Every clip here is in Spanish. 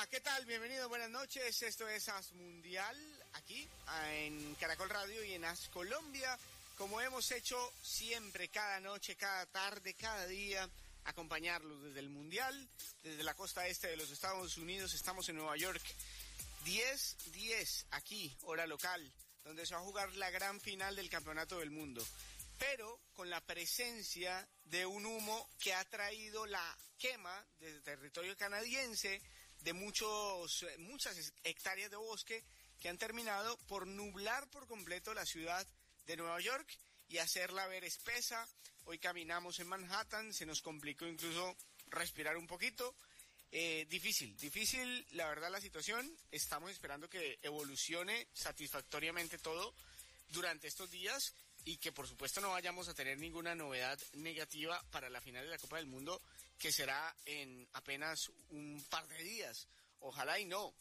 Hola, ¿qué tal? Bienvenidos, buenas noches. Esto es AS Mundial, aquí en Caracol Radio y en AS Colombia, como hemos hecho siempre, cada noche, cada tarde, cada día, acompañarlos desde el Mundial, desde la costa este de los Estados Unidos. Estamos en Nueva York, 10:10 aquí, hora local, donde se va a jugar la gran final del Campeonato del Mundo, pero con la presencia de un humo que ha traído la quema desde territorio canadiense de muchas hectáreas de bosque que han terminado por nublar por completo la ciudad de Nueva York y hacerla ver espesa. Hoy caminamos en Manhattan, se nos complicó incluso respirar un poquito. Difícil, la verdad, la situación. Estamos esperando que evolucione satisfactoriamente todo durante estos días y que por supuesto no vayamos a tener ninguna novedad negativa para la final de la Copa del Mundo, que será en apenas un par de días. Ojalá y no.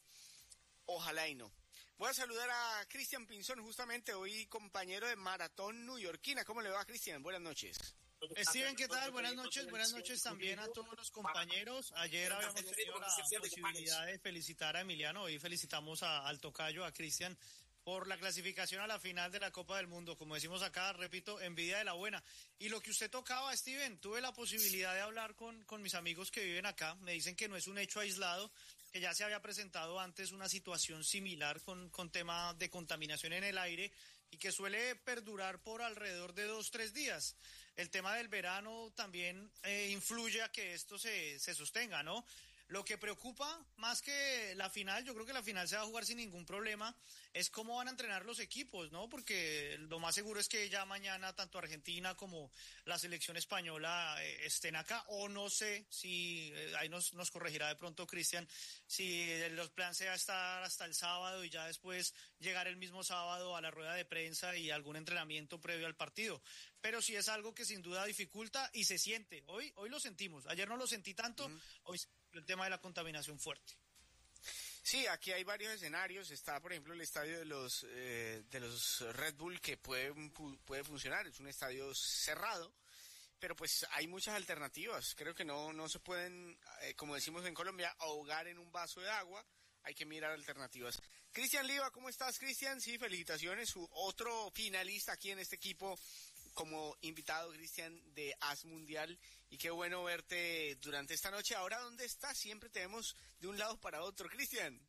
Voy a saludar a Cristian Pinzón, justamente hoy compañero de Maratón Newyorkina. ¿Cómo le va, Cristian? Buenas noches. Steven, ¿qué tal? Buenas noches también a todos los compañeros. Ayer habíamos tenido la posibilidad de felicitar a Emiliano, hoy felicitamos al tocayo, a Cristian, por la clasificación a la final de la Copa del Mundo. Como decimos acá, repito, envidia de la buena. Y lo que usted tocaba, Steven, tuve la posibilidad de hablar con mis amigos que viven acá. Me dicen que no es un hecho aislado, que ya se había presentado antes una situación similar con tema de contaminación en el aire y que suele perdurar por alrededor de 2-3 días. El tema del verano también influye a que esto se sostenga, ¿no? Lo que preocupa más que la final, yo creo que la final se va a jugar sin ningún problema, es cómo van a entrenar los equipos, ¿no? Porque lo más seguro es que ya mañana tanto Argentina como la selección española estén acá, o no sé si, ahí nos corregirá de pronto Cristian, si los planes sea estar hasta el sábado y ya después llegar el mismo sábado a la rueda de prensa y algún entrenamiento previo al partido. Pero sí es algo que sin duda dificulta y se siente. Hoy lo sentimos, ayer no lo sentí tanto, hoy el tema de la contaminación fuerte. Sí, aquí hay varios escenarios. Está, por ejemplo, el estadio de los Red Bull, que puede funcionar. Es un estadio cerrado, pero pues hay muchas alternativas. Creo que no se pueden, como decimos en Colombia, ahogar en un vaso de agua. Hay que mirar alternativas. Cristian Liva, ¿cómo estás, Cristian? Sí, felicitaciones. Su otro finalista aquí en este equipo como invitado, Cristian, de AS Mundial, y qué bueno verte durante esta noche. Ahora, ¿dónde estás? Siempre te vemos de un lado para otro, Cristian.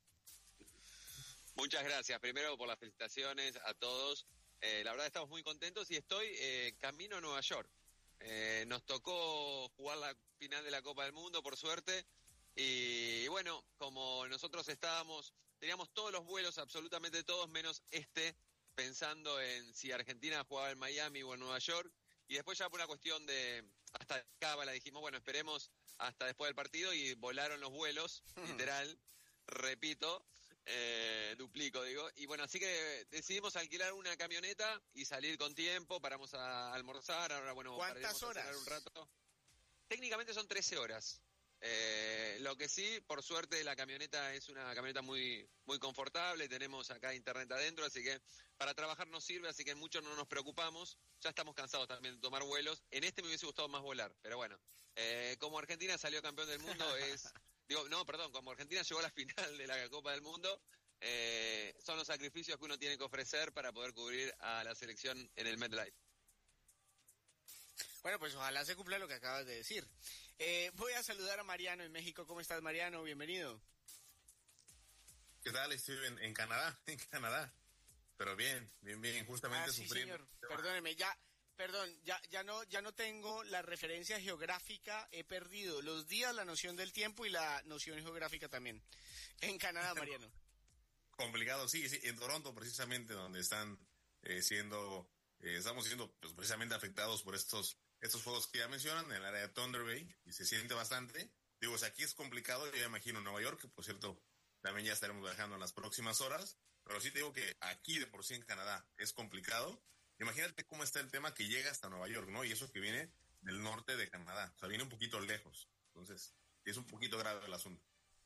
Muchas gracias, primero por las felicitaciones a todos. La verdad estamos muy contentos y estoy camino a Nueva York. Nos tocó jugar la final de la Copa del Mundo, por suerte, y bueno, como nosotros teníamos todos los vuelos, absolutamente todos, menos pensando en si Argentina jugaba en Miami o en Nueva York, y después ya por una cuestión de hasta cábala dijimos, bueno, esperemos hasta después del partido, y volaron los vuelos, literal, repito, duplico digo, y bueno, así que decidimos alquilar una camioneta y salir con tiempo, paramos a almorzar, ahora bueno, ¿cuántas horas? A cenar un rato. Técnicamente son 13 horas. Lo que sí, por suerte, la camioneta es una camioneta muy muy confortable, tenemos acá internet adentro, así que para trabajar nos sirve, así que mucho no nos preocupamos. Ya estamos cansados también de tomar vuelos. Me hubiese gustado más volar, pero bueno, como Argentina salió campeón del mundo como Argentina llegó a la final de la Copa del Mundo, son los sacrificios que uno tiene que ofrecer para poder cubrir a la selección en el MetLife. Bueno, pues ojalá se cumpla lo que acabas de decir. Voy a saludar a Mariano en México. ¿Cómo estás, Mariano? Bienvenido. ¿Qué tal? Estoy en Canadá, pero bien, justamente sí, sufriendo. Señor. Perdóneme, ya no tengo la referencia geográfica, he perdido los días, la noción del tiempo y la noción geográfica también. En Canadá, Mariano. Complicado, sí, en Toronto precisamente, donde estamos siendo pues, precisamente afectados por estos fuegos que ya mencionan, en el área de Thunder Bay, y se siente bastante. Digo, aquí es complicado, yo imagino Nueva York, que por cierto, también ya estaremos viajando en las próximas horas, pero sí te digo que aquí de por sí en Canadá es complicado. Imagínate cómo está el tema que llega hasta Nueva York, ¿no? Y eso que viene del norte de Canadá, o sea, viene un poquito lejos, entonces es un poquito grave el asunto.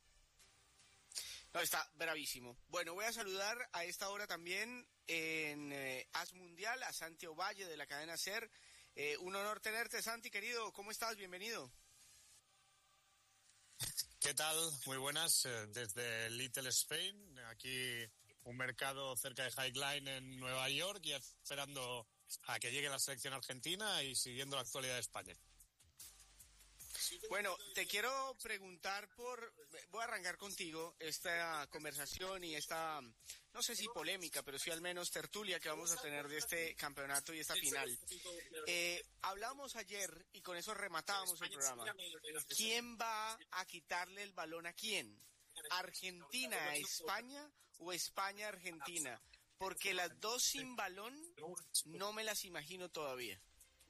No, está bravísimo. Bueno, voy a saludar a esta hora también en AS Mundial a Santi Ovalle de la cadena SER. Un honor tenerte, Santi, querido. ¿Cómo estás? Bienvenido. ¿Qué tal? Muy buenas. Desde Little Spain, aquí un mercado cerca de High Line en Nueva York y esperando a que llegue la selección argentina y siguiendo la actualidad de España. Bueno, te quiero preguntar voy a arrancar contigo esta conversación y esta, no sé si polémica, pero sí al menos tertulia que vamos a tener de este campeonato y esta final. Hablamos ayer y con eso rematábamos el programa. ¿Quién va a quitarle el balón a quién? ¿Argentina a España o España a Argentina? Porque las dos sin balón no me las imagino todavía.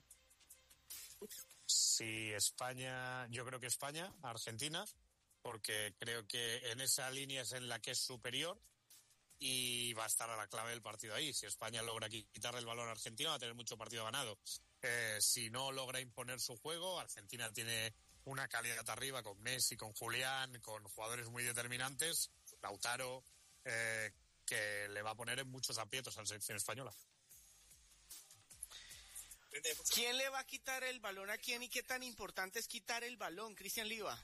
Sí, España, yo creo que España, Argentina, porque creo que en esa línea es en la que es superior y va a estar a la clave del partido ahí. Si España logra quitarle el balón a Argentina, va a tener mucho partido ganado. Si no logra imponer su juego, Argentina tiene una calidad arriba con Messi, con Julián, con jugadores muy determinantes, Lautaro, que le va a poner en muchos aprietos a la selección española. ¿Quién le va a quitar el balón a quién y qué tan importante es quitar el balón, Cristian Liva?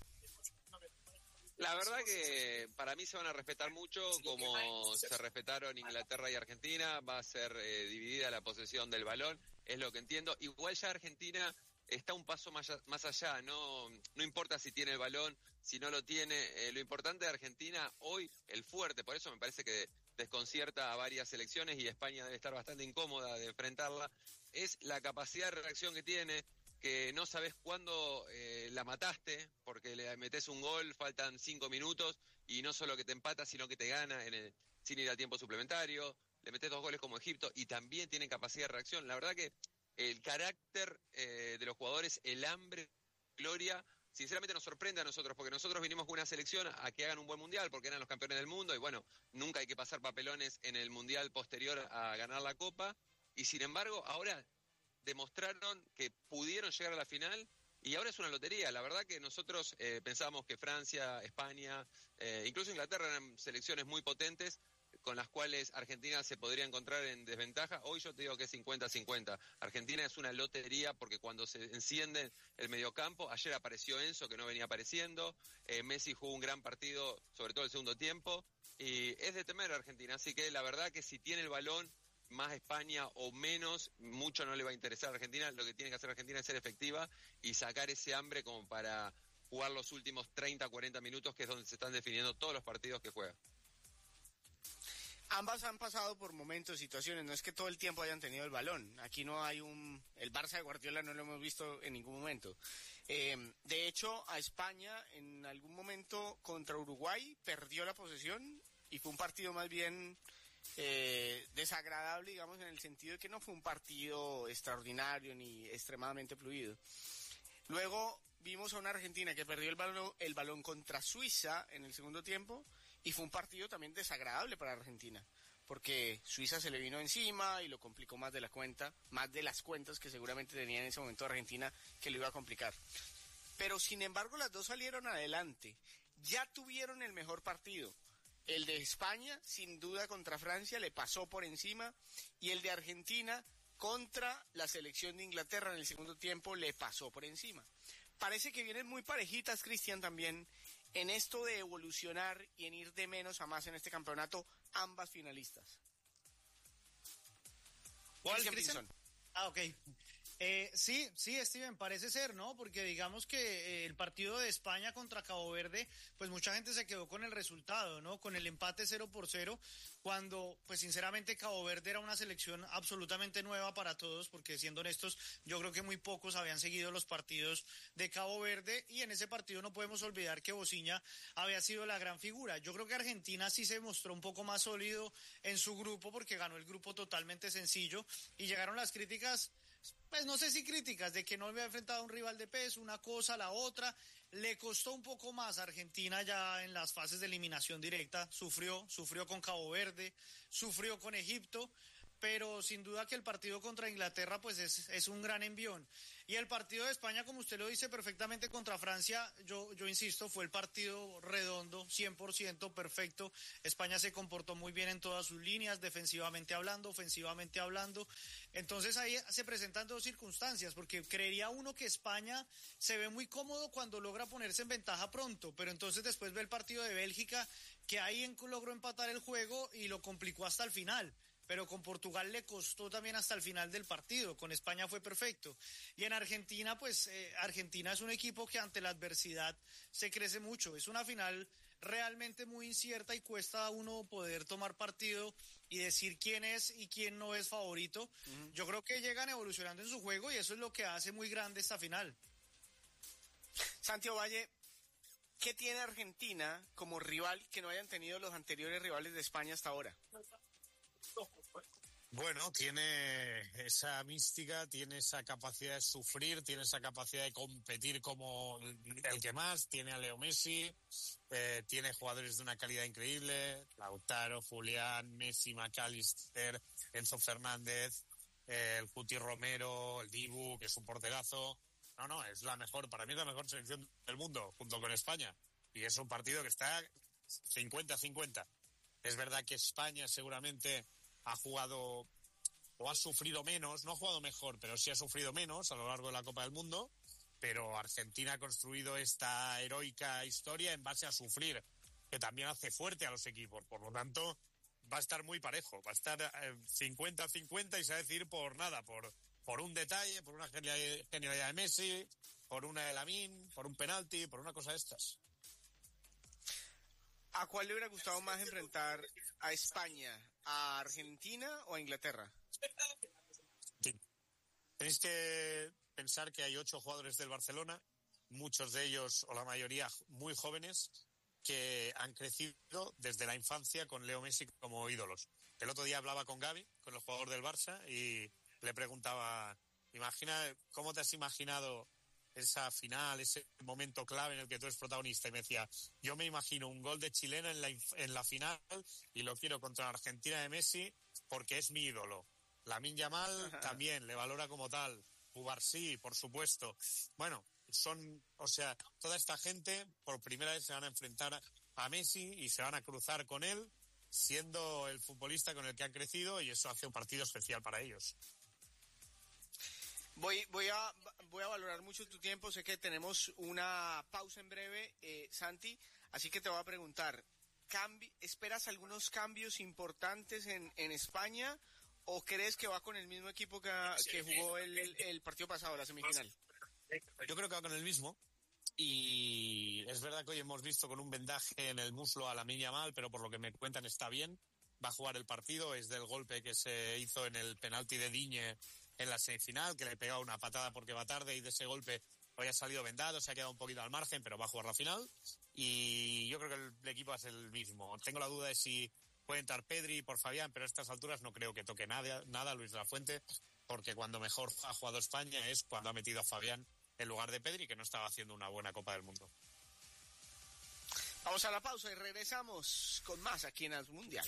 La verdad que para mí se van a respetar mucho como se respetaron Inglaterra y Argentina. Va a ser dividida la posesión del balón, es lo que entiendo. Igual ya Argentina está un paso más allá, no importa si tiene el balón, si no lo tiene. Lo importante de Argentina hoy, el fuerte, por eso me parece que desconcierta a varias selecciones y España debe estar bastante incómoda de enfrentarla, es la capacidad de reacción que tiene, que no sabes cuándo la mataste, porque le metes un gol, faltan 5 minutos, y no solo que te empata, sino que te gana sin ir a tiempo suplementario, le metes 2 goles como Egipto, y también tienen capacidad de reacción. La verdad que el carácter de los jugadores, el hambre, gloria, sinceramente nos sorprende a nosotros, porque nosotros vinimos con una selección a que hagan un buen mundial, porque eran los campeones del mundo, y bueno, nunca hay que pasar papelones en el mundial posterior a ganar la Copa, y sin embargo, ahora demostraron que pudieron llegar a la final y ahora es una lotería. La verdad que nosotros pensábamos que Francia, España, incluso Inglaterra eran selecciones muy potentes con las cuales Argentina se podría encontrar en desventaja. Hoy yo te digo que es 50-50. Argentina es una lotería porque cuando se enciende el mediocampo, ayer apareció Enzo que no venía apareciendo, Messi jugó un gran partido, sobre todo el segundo tiempo, y es de temer a Argentina. Así que la verdad que si tiene el balón, más España o menos, mucho no le va a interesar a Argentina. Lo que tiene que hacer Argentina es ser efectiva y sacar ese hambre como para jugar los últimos 30-40 minutos, que es donde se están definiendo todos los partidos que juega. Ambas han pasado por momentos, situaciones, no es que todo el tiempo hayan tenido el balón. Aquí no hay el Barça de Guardiola no lo hemos visto en ningún momento. De hecho, a España en algún momento contra Uruguay perdió la posesión y fue un partido más bien desagradable, digamos, en el sentido de que no fue un partido extraordinario ni extremadamente fluido. Luego vimos a una Argentina que perdió el balón contra Suiza en el segundo tiempo y fue un partido también desagradable para Argentina, porque Suiza se le vino encima y lo complicó más de la cuenta, más de las cuentas que seguramente tenía en ese momento Argentina que lo iba a complicar. Pero sin embargo las dos salieron adelante, ya tuvieron el mejor partido. El de España, sin duda, contra Francia, le pasó por encima, y el de Argentina contra la selección de Inglaterra en el segundo tiempo le pasó por encima. Parece que vienen muy parejitas, Cristian, también en esto de evolucionar y en ir de menos a más en este campeonato, ambas finalistas. ¿Cuál, Cristian? Ok. Sí, Steven, parece ser, ¿no? Porque digamos que el partido de España contra Cabo Verde, pues mucha gente se quedó con el resultado, ¿no? Con el empate 0-0, cuando, pues sinceramente, Cabo Verde era una selección absolutamente nueva para todos, porque siendo honestos, yo creo que muy pocos habían seguido los partidos de Cabo Verde, y en ese partido no podemos olvidar que Bociña había sido la gran figura. Yo creo que Argentina sí se mostró un poco más sólido en su grupo, porque ganó el grupo totalmente sencillo, y llegaron las críticas, pues no sé si críticas, de que no había enfrentado a un rival de peso, una cosa, la otra. Le costó un poco más a Argentina ya en las fases de eliminación directa, sufrió con Cabo Verde, sufrió con Egipto, pero sin duda que el partido contra Inglaterra pues es un gran envión. Y el partido de España, como usted lo dice perfectamente, contra Francia, yo insisto, fue el partido redondo, 100% perfecto. España se comportó muy bien en todas sus líneas, defensivamente hablando, ofensivamente hablando. Entonces ahí se presentan dos circunstancias, porque creería uno que España se ve muy cómodo cuando logra ponerse en ventaja pronto, pero entonces después ve el partido de Bélgica, que ahí logró empatar el juego y lo complicó hasta el final. Pero con Portugal le costó también hasta el final del partido, con España fue perfecto. Y en Argentina, pues Argentina es un equipo que ante la adversidad se crece mucho, es una final realmente muy incierta y cuesta a uno poder tomar partido y decir quién es y quién no es favorito. Yo creo que llegan evolucionando en su juego y eso es lo que hace muy grande esta final. Santiago Valle, ¿qué tiene Argentina como rival que no hayan tenido los anteriores rivales de España hasta ahora? Bueno, tiene esa mística, tiene esa capacidad de sufrir, tiene esa capacidad de competir como el que más, tiene a Leo Messi, tiene jugadores de una calidad increíble, Lautaro, Julián, Messi, McAllister, Enzo Fernández, el Cuti Romero, el Dibu, que es un porterazo. No, es la mejor, para mí es la mejor selección del mundo, junto con España. Y es un partido que está 50-50. Es verdad que España seguramente ha jugado o ha sufrido menos, no ha jugado mejor, pero sí ha sufrido menos a lo largo de la Copa del Mundo, pero Argentina ha construido esta heroica historia en base a sufrir, que también hace fuerte a los equipos. Por lo tanto, va a estar muy parejo, va a estar 50-50 y se va a decidir por nada, por un detalle, por una genialidad de Messi, por una de Lamine, por un penalti, por una cosa de estas. ¿A cuál le hubiera gustado más enfrentar? ¿A España, a Argentina o a Inglaterra? Tenéis que pensar que hay 8 jugadores del Barcelona, muchos de ellos, o la mayoría, muy jóvenes, que han crecido desde la infancia con Leo Messi como ídolos. El otro día hablaba con Gavi, con el jugador del Barça, y le preguntaba, ¿cómo te has imaginado esa final, ese momento clave en el que tú eres protagonista? Y me decía, yo me imagino un gol de chilena en la final y lo quiero contra Argentina de Messi porque es mi ídolo. Lamine Yamal también le valora como tal. Cubarsí, por supuesto. Bueno, toda esta gente por primera vez se van a enfrentar a Messi y se van a cruzar con él, siendo el futbolista con el que han crecido, y eso hace un partido especial para ellos. Voy a valorar mucho tu tiempo. Sé que tenemos una pausa en breve, Santi, así que te voy a preguntar, ¿esperas algunos cambios importantes en España o crees que va con el mismo equipo que jugó el partido pasado, la semifinal? Yo creo que va con el mismo, y es verdad que hoy hemos visto con un vendaje en el muslo a Lamine Yamal, pero por lo que me cuentan está bien, va a jugar el partido, es del golpe que se hizo en el penalti de Digne en la semifinal, que le pegaba una patada porque va tarde, y de ese golpe hoy ha salido vendado, se ha quedado un poquito al margen, pero va a jugar la final, y yo creo que el equipo es el mismo. Tengo la duda de si puede entrar Pedri por Fabián, pero a estas alturas no creo que toque nada Luis de la Fuente, porque cuando mejor ha jugado España es cuando ha metido a Fabián en lugar de Pedri, que no estaba haciendo una buena Copa del Mundo. Vamos a la pausa y regresamos con más aquí en As Mundial.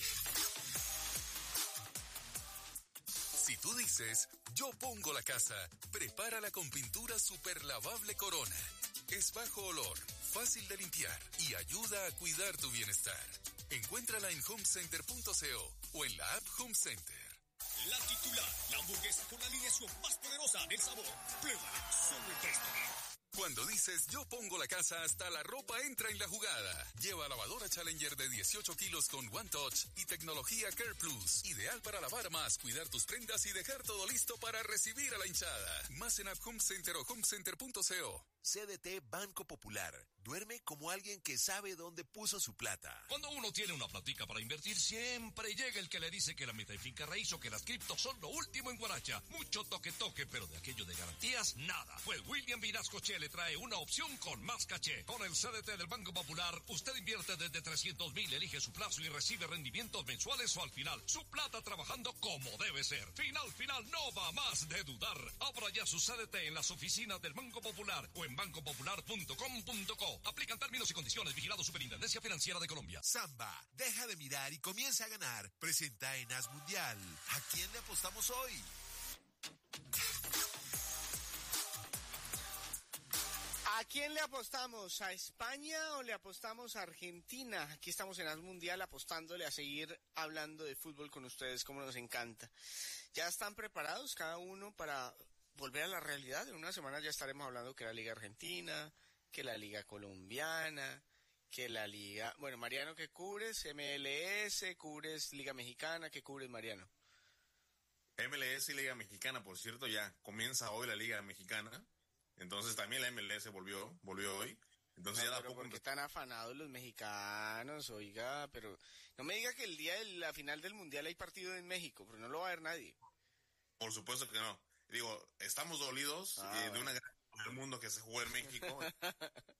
Si tú dices, yo pongo la casa, prepárala con pintura super lavable Corona. Es bajo olor, fácil de limpiar y ayuda a cuidar tu bienestar. Encuéntrala en homecenter.co o en la app Home Center. La titular, la hamburguesa con la alineación más poderosa del sabor. Pruébala, solo en Presto. Cuando dices yo pongo la casa, hasta la ropa entra en la jugada. Lleva lavadora Challenger de 18 kilos con One Touch y tecnología Care Plus. Ideal para lavar más, cuidar tus prendas y dejar todo listo para recibir a la hinchada. Más en App Home Center o homecenter.co. CDT Banco Popular. Duerme como alguien que sabe dónde puso su plata. Cuando uno tiene una platica para invertir, siempre llega el que le dice que la meta de finca raíz o que las criptos son lo último en Guaracha. Mucho toque, pero de aquello de garantías, nada. Pues William Vinasco Che le trae una opción con más caché. Con el CDT del Banco Popular, usted invierte desde 300,000, elige su plazo y recibe rendimientos mensuales o al final. Su plata trabajando como debe ser. Final, no va más de dudar. Abra ya su CDT en las oficinas del Banco Popular o en bancopopular.com.co. Aplican términos y condiciones. Vigilado Superintendencia Financiera de Colombia. Samba, deja de mirar y comienza a ganar. Presenta en As Mundial. ¿A quién le apostamos hoy? ¿A quién le apostamos? ¿A España o le apostamos a Argentina? Aquí estamos en As Mundial apostándole a seguir hablando de fútbol con ustedes, como nos encanta. ¿Ya están preparados cada uno para volver a la realidad? En una semana ya estaremos hablando que la Liga Argentina, que la Liga Colombiana, que la Liga... Bueno, Mariano, ¿qué cubres? MLS, ¿cubres Liga Mexicana? ¿Qué cubres, Mariano? MLS y Liga Mexicana, por cierto, ya comienza hoy la Liga Mexicana. Entonces también la MLS volvió hoy. Entonces No, ya da pero poco. ¿por qué están afanados los mexicanos? Oiga, pero no me diga que el día de la final del Mundial hay partido en México, pero no lo va a ver nadie. Por supuesto que no. Digo, estamos dolidos de una gran Copa del Mundo que se jugó en México.